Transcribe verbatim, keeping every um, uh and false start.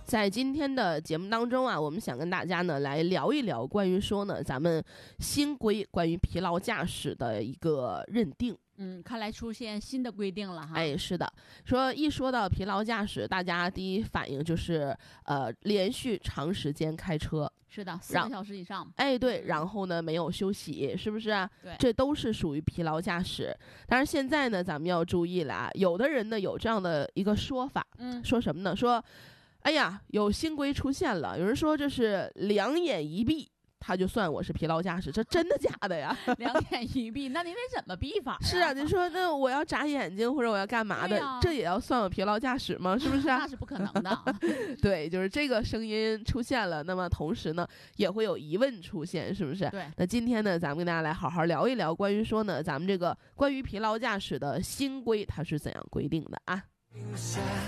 在今天的节目当中啊，我们想跟大家呢来聊一聊关于说呢咱们新规关于疲劳驾驶的一个认定。 嗯，看来出现新的规定了哈。 哎，是的，说一说到疲劳驾驶，大家第一反应就是呃连续长时间开车。 是的，四个小时以上。 哎，对，然后呢没有休息，是不是啊？ 对， 这都是属于疲劳驾驶。当然现在呢，咱们要注意了啊，有的人呢有这样的一个说法， 嗯， 说什么呢？说，哎呀，有新规出现了，有人说这是两眼一闭，他就算我是疲劳驾驶，这真的假的呀？ 两眼一闭，那您得怎么闭法呀？ 是啊，你说那我要眨眼睛或者我要干嘛的， 啊、 这也要算我疲劳驾驶吗？是不是啊？ 那是不可能的。 对，就是这个声音出现了，那么同时呢，也会有疑问出现，是不是？ 对。 那今天呢，咱们跟大家来好好聊一聊关于说呢，咱们这个关于疲劳驾驶的新规它是怎样规定的啊？